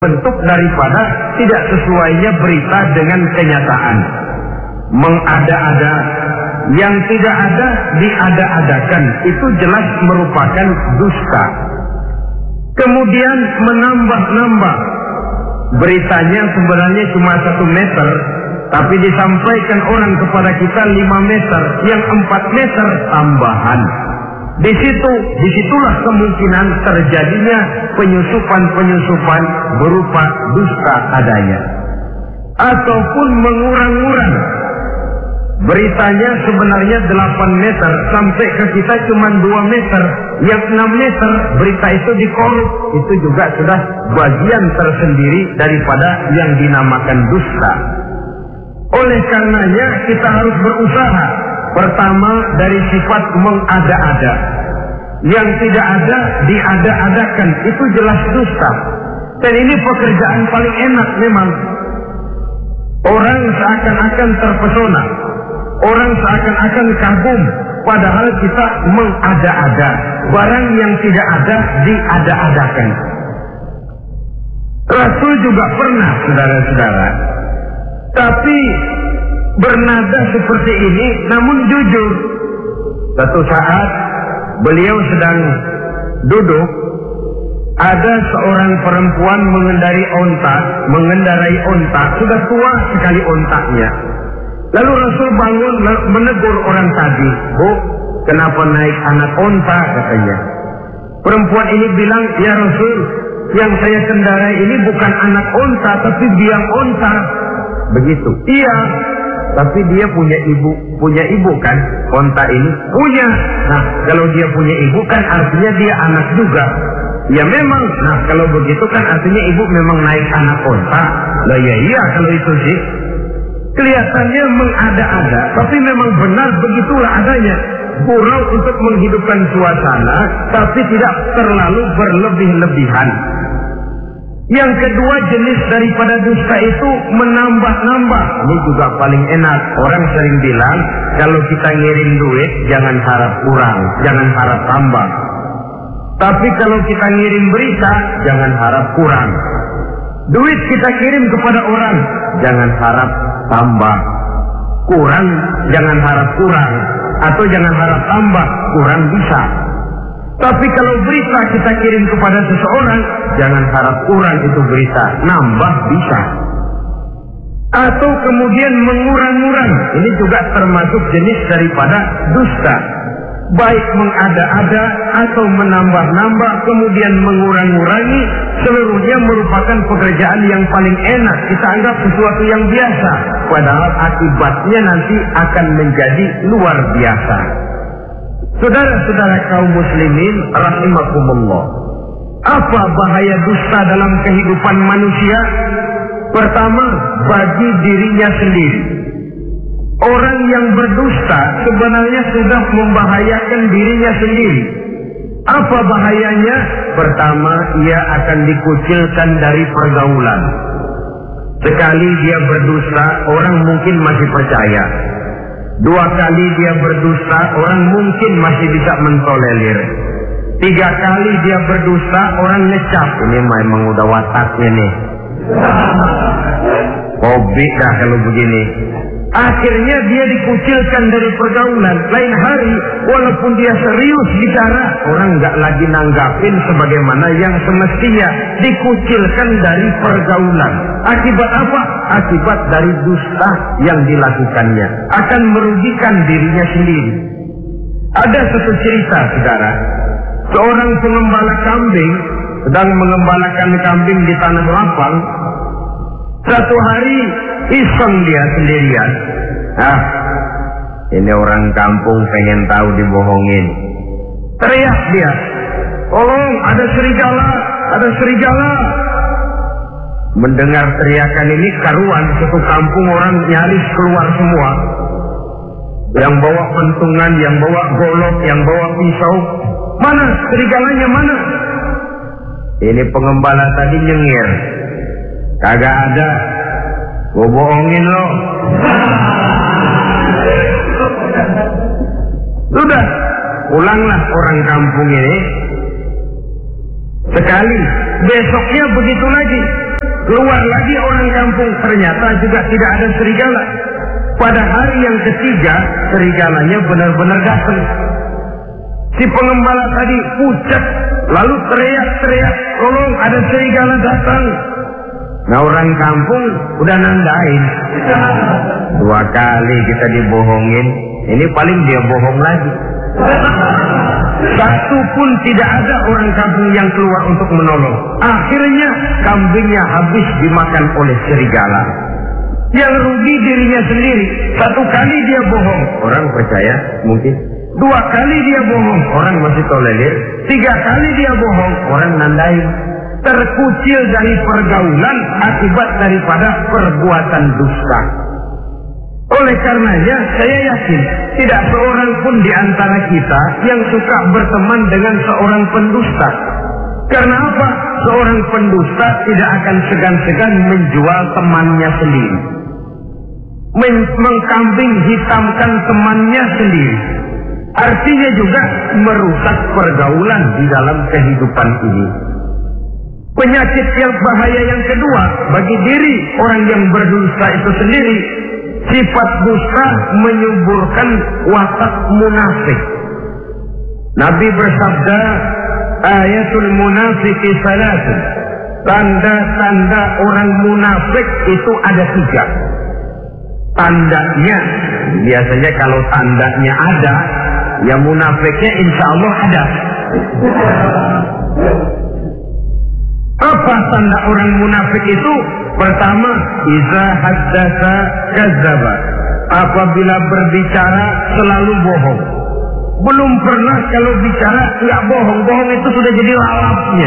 bentuk daripada tidak sesuainya berita dengan kenyataan. Mengada-ada, yang tidak ada diada-adakan, itu jelas merupakan dusta. Kemudian menambah-nambah, beritanya sebenarnya cuma 1 meter, tapi disampaikan orang kepada kita 5 meter, yang 4 meter tambahan. Disitulah kemungkinan terjadinya penyusupan-penyusupan berupa dusta adanya. Ataupun mengurang-urang. Beritanya sebenarnya 8 meter, sampai ke kita cuma 2 meter. Yang 6 meter, berita itu dikorup. Itu juga sudah bagian tersendiri daripada yang dinamakan dusta. Oleh karenanya kita harus berusaha. Pertama, dari sifat mengada-ada. Yang tidak ada diada-adakan, itu jelas dusta. Dan ini pekerjaan paling enak memang. Orang seakan-akan terpesona, orang seakan-akan kagum, padahal kita mengada-ada. Barang yang tidak ada diada-adakan. Rasul juga pernah, saudara-saudara, tapi bernada seperti ini, namun jujur. Satu saat beliau sedang duduk, ada seorang perempuan mengendarai onta, sudah tua sekali ontaknya. Lalu Rasul bangun menegur orang tadi, "Bu, kenapa naik anak onta?" katanya. Perempuan ini bilang, "Ya Rasul, yang saya kendarai ini bukan anak onta, tapi biang onta." Begitu. "Iya, tapi dia punya ibu kan, onta ini?" "Punya." "Nah, kalau dia punya ibu kan artinya dia anak juga." "Ya memang." "Nah, kalau begitu kan artinya ibu memang naik anak onta." "Lah ya iya kalau itu sih." Kelihatannya mengada-ada, tapi memang benar begitulah adanya. Gurau untuk menghidupkan suasana, tapi tidak terlalu berlebih-lebihan. Yang kedua jenis daripada dusta itu menambah-nambah. Ini juga paling enak. Orang sering bilang, kalau kita ngirim duit, jangan harap kurang, jangan harap tambah. Tapi kalau kita ngirim berita, jangan harap kurang. Duit kita kirim kepada orang, jangan harap tambah. Kurang, jangan harap kurang. Atau jangan harap tambah, kurang bisa. Tapi kalau berita kita kirim kepada seseorang, jangan harap kurang itu berita, nambah bisa. Atau kemudian mengurang-urang, ini juga termasuk jenis daripada dusta. Baik mengada-ada atau menambah-nambah, kemudian mengurang-urangi, seluruhnya merupakan pekerjaan yang paling enak. Kita anggap sesuatu yang biasa, padahal akibatnya nanti akan menjadi luar biasa. Saudara-saudara kaum muslimin rahimakumullah, apa bahaya dusta dalam kehidupan manusia? Pertama, bagi dirinya sendiri. Orang yang berdusta sebenarnya sudah membahayakan dirinya sendiri. Apa bahayanya? Pertama, ia akan dikucilkan dari pergaulan. Sekali dia berdusta, orang mungkin masih percaya. 2 kali dia berdusta, orang mungkin masih bisa mentolerir. 3 kali dia berdusta, orang ngecap. Ini memang udah wataknya nih. Hobi dah kalau begini. Akhirnya dia dikucilkan dari pergaulan. Lain hari, walaupun dia serius bicara, orang nggak lagi nanggapin sebagaimana yang semestinya. Dikucilkan dari pergaulan. Akibat apa? Akibat dari dusta yang dilakukannya. Akan merugikan dirinya sendiri. Ada satu cerita, saudara. Seorang pengembala kambing sedang mengembalakan kambing di tanah lapang. Satu hari iseng dia sendirian. Ini orang kampung pengen tahu dibohongin. Teriak dia, "Tolong, ada serigala, ada serigala." Mendengar teriakan ini karuan, satu kampung orang nyaris keluar semua. Yang bawa pentungan, yang bawa golok, yang bawa pisau. "Mana serigalanya, mana?" Ini pengembala tadi nyengir, "Kagak ada, gua bohongin lo." Sudah, pulanglah orang kampung ini. Sekali, besoknya begitu lagi. Keluar lagi orang kampung, ternyata juga tidak ada serigala. Pada hari yang ketiga, serigalanya benar-benar datang. Si pengembala tadi pucat, lalu teriak-teriak, tolong ada serigala datang. Nah orang kampung udah nandain. 2 kali kita dibohongin, ini paling dia bohong lagi. Satu pun tidak ada orang kampung yang keluar untuk menolong. Akhirnya kambingnya habis dimakan oleh serigala. Yang rugi dirinya sendiri. 1 kali dia bohong, orang percaya mungkin. 2 kali dia bohong, orang masih tolerir. 3 kali dia bohong, orang nandain. Terkucil dari pergaulan akibat daripada perbuatan dusta. Oleh karenanya saya yakin tidak seorang pun di antara kita yang suka berteman dengan seorang pendusta. Karena apa? Seorang pendusta tidak akan segan-segan menjual temannya sendiri, mengkambing hitamkan temannya sendiri. Artinya juga merusak pergaulan di dalam kehidupan ini. Penyakit yang bahaya yang kedua bagi diri orang yang berdusta itu sendiri, sifat dusta menyuburkan watak munafik. Nabi bersabda, ayatul munafiqi salatun. Tanda-tanda orang munafik itu ada 3. Tandanya, biasanya kalau tandanya ada, ya munafiknya insya Allah ada. Apa tanda orang munafik itu? Pertama, iza haddatsa kadzdzaba. Apabila berbicara selalu bohong. Belum pernah kalau bicara nggak bohong. Bohong itu sudah jadi lalapnya.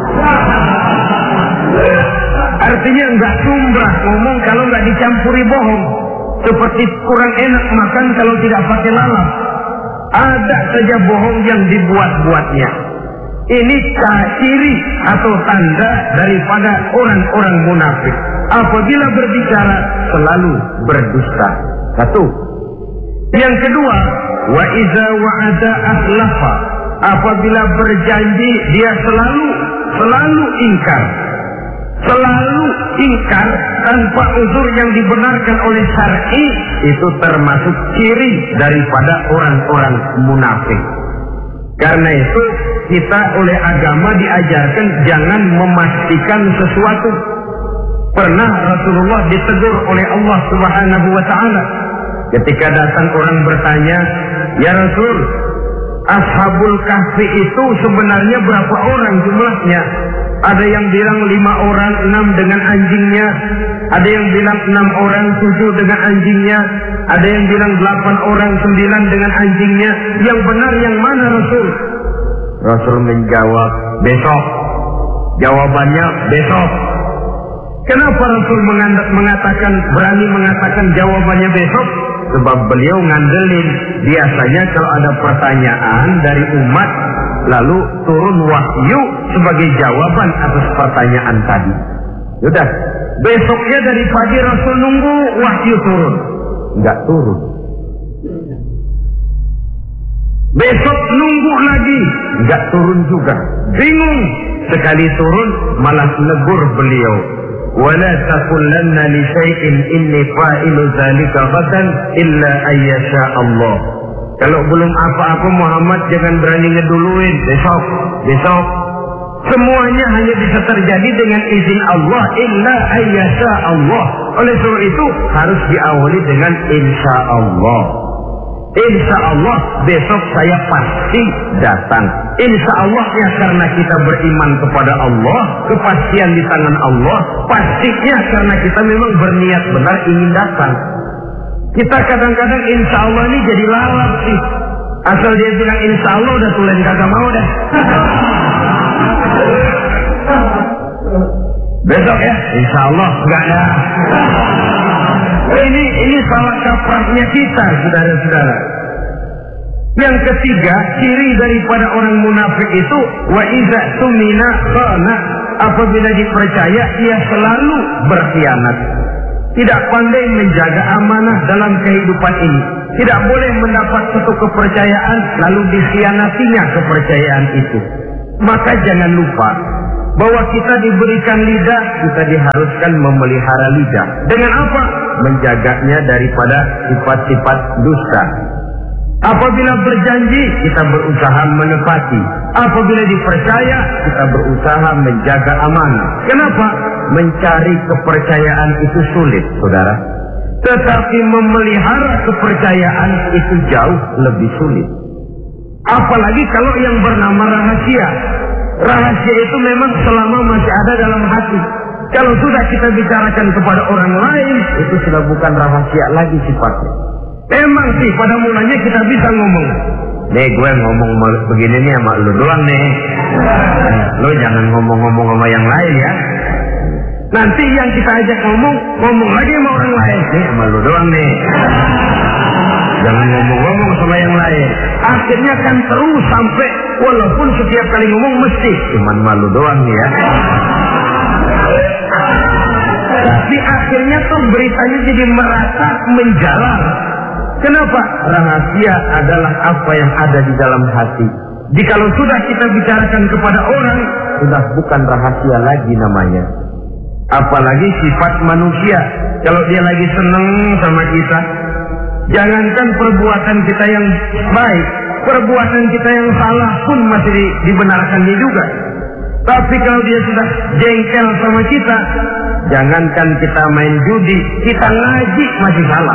Artinya nggak sumbrah ngomong kalau nggak dicampuri bohong. Seperti kurang enak makan kalau tidak pakai lalap. Ada saja bohong yang dibuat-buatnya. Ini ciri atau tanda daripada orang-orang munafik. Apabila berbicara selalu berdusta. 1. Yang kedua, wa iza wa'ada akhlafa. Apabila berjanji dia selalu ingkar. Selalu ingkar tanpa uzur yang dibenarkan oleh syar'i, itu termasuk ciri daripada orang-orang munafik. Karena itu kita oleh agama diajarkan jangan memastikan sesuatu. Pernah Rasulullah ditegur oleh Allah Subhanahu wa ta'ala ketika datang orang bertanya, ya Rasul, Ashabul Kahfi itu sebenarnya berapa orang jumlahnya? Ada yang bilang 5 orang, 6 dengan anjingnya. Ada yang bilang 6 orang, 7 dengan anjingnya. Ada yang bilang 8 orang, 9 dengan anjingnya. Yang benar yang mana Rasul? Rasul menjawab, besok. Jawabannya besok. Kenapa Rasul berani mengatakan jawabannya besok? Sebab beliau ngandelin. Biasanya kalau ada pertanyaan dari umat, lalu turun wahyu sebagai jawaban atas pertanyaan tadi. Sudah, besoknya dari pagi Rasul nunggu wahyu turun. Enggak turun. Besok nunggu lagi, enggak turun juga. Bingung. Sekali turun malah negur beliau. Wala taqulanna li syai'in inni fa'ilu dzalika ghadan illa ayyasha Allah. Kalau belum apa-apa Muhammad jangan berani ngeduluin. Besok. Semuanya hanya bisa terjadi dengan izin Allah. Illa ayyasha Allah. Oleh sebab itu harus diawali dengan insya Allah. Insya Allah besok saya pasti datang. Insya Allah ya, karena kita beriman kepada Allah, kepastian di tangan Allah. Pastinya karena kita memang berniat benar ingin datang. Kita kadang-kadang insya Allah ini jadi lalap sih. Asal dia bilang insya Allah udah tulen kagak mau dah. Besok ya, insya Allah enggak ada. Ini salah kaprahnya kita, saudara-saudara. Yang ketiga, ciri daripada orang munafik itu wa iza tumina khana. Apabila dipercaya ia selalu berkhianat. Tidak pandai menjaga amanah dalam kehidupan ini. Tidak boleh mendapat satu kepercayaan lalu dikhianatinya kepercayaan itu. Maka jangan lupa, bahwa kita diberikan lidah, kita diharuskan memelihara lidah. Dengan apa? Menjaganya daripada sifat-sifat dusta. Apabila berjanji, kita berusaha menepati. Apabila dipercaya, kita berusaha menjaga amanah. Kenapa? Mencari kepercayaan itu sulit, saudara. Tetapi memelihara kepercayaan itu jauh lebih sulit. Apalagi kalau yang bernama rahasia. Rahasia itu memang selama masih ada dalam hati. Kalau sudah kita bicarakan kepada orang lain, itu sudah bukan rahasia lagi sifatnya. Memang sih pada mulanya kita bisa ngomong, nih gue ngomong begini nih sama lu doang nih. Lu jangan ngomong-ngomong sama yang lain ya. Nanti yang kita ajak ngomong lagi sama orang lain. Nih sama lu doang nih. Jangan ngomong-ngomong sama yang lain. Akhirnya kan terus sampai walaupun setiap kali ngomong mesti cuman malu doang nih ya. Tapi akhirnya tuh beritanya jadi merata menjalar. Kenapa? Rahasia adalah apa yang ada di dalam hati. Jikalau sudah kita bicarakan kepada orang, sudah bukan rahasia lagi namanya. Apalagi sifat manusia. Kalau dia lagi seneng sama kita, jangankan perbuatan kita yang baik, perbuatan kita yang salah pun masih dibenarkannya juga. Tapi kalau dia sudah jengkel sama kita, jangankan kita main judi, kita ngaji masih salah.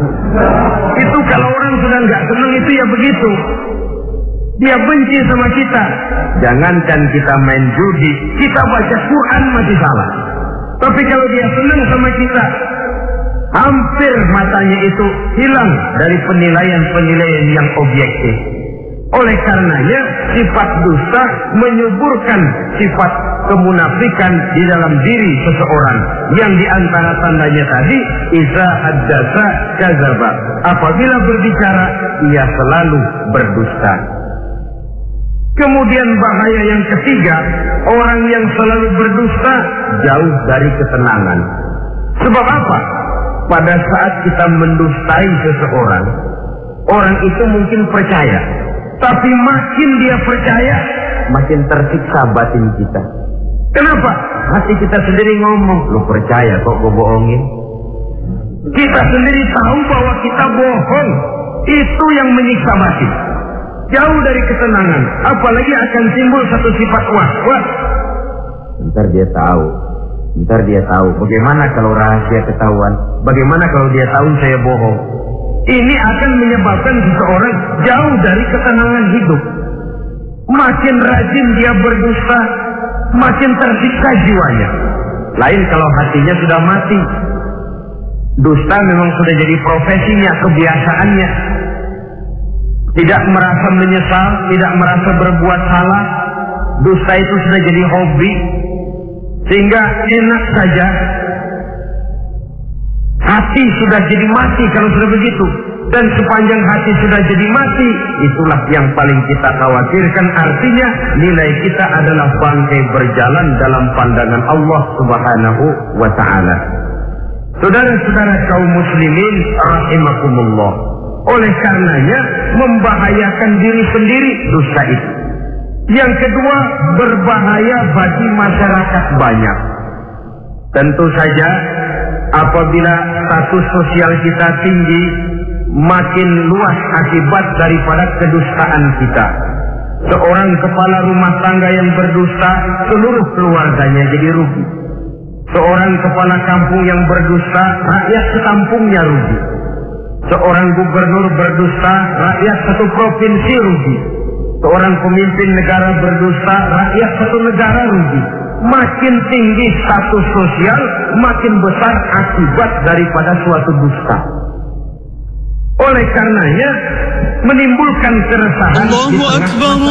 Itu kalau orang sudah nggak senang itu ya begitu. Dia benci sama kita. Jangankan kita main judi, kita baca Quran masih salah. Tapi kalau dia senang sama kita, hampir matanya itu hilang dari penilaian-penilaian yang objektif. Oleh karenanya sifat dusta menyuburkan sifat kemunafikan di dalam diri seseorang, yang diantara tandanya tadi iza haddasa kadzaba, apabila berbicara ia selalu berdusta. Kemudian bahaya yang ketiga, orang yang selalu berdusta jauh dari ketenangan. Sebab apa? Pada saat kita mendustai seseorang, orang itu mungkin percaya. Tapi makin dia percaya, makin tersiksa batin kita. Kenapa? Hati kita sendiri ngomong, lu percaya kok gue bohongin? Kita sendiri tahu bahwa kita bohong. Itu yang menyiksa batin. Jauh dari ketenangan. Apalagi akan timbul satu sifat was-was. Ntar dia tahu. Bagaimana kalau rahasia ketahuan? Bagaimana kalau dia tahu saya bohong? Ini akan menyebabkan seseorang jauh dari ketenangan hidup. Makin rajin dia berdusta, makin tersiksa jiwanya. Lain kalau hatinya sudah mati. Dusta memang sudah jadi profesinya, kebiasaannya. Tidak merasa menyesal, tidak merasa berbuat salah. Dusta itu sudah jadi hobi. Sehingga enak saja. Hati sudah jadi mati kalau sudah begitu. Dan sepanjang hati sudah jadi mati, itulah yang paling kita khawatirkan. Artinya nilai kita adalah bangkai berjalan dalam pandangan Allah Subhanahu wa ta'ala. Saudara-saudara kaum muslimin rahimakumullah, oleh karenanya membahayakan diri sendiri dusta itu. Yang kedua, berbahaya bagi masyarakat banyak. Tentu saja apabila status sosial kita tinggi, makin luas akibat daripada kedustaan kita. Seorang kepala rumah tangga yang berdusta, seluruh keluarganya jadi rugi. Seorang kepala kampung yang berdusta, rakyat sekampungnya rugi. Seorang gubernur berdusta, rakyat satu provinsi rugi. Seorang pemimpin negara berdusta, rakyat satu negara rugi. Makin tinggi status sosial, makin besar akibat daripada suatu dusta. Oleh karenanya menimbulkan keresahan di tengah